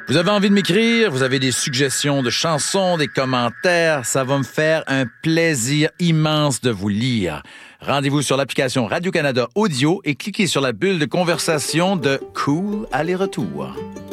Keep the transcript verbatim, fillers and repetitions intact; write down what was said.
Vous avez envie de m'écrire, vous avez des suggestions de chansons, des commentaires, ça va me faire un plaisir immense de vous lire. Rendez-vous sur l'application Radio-Canada Audio et cliquez sur la bulle de conversation de Cool Aller-Retour.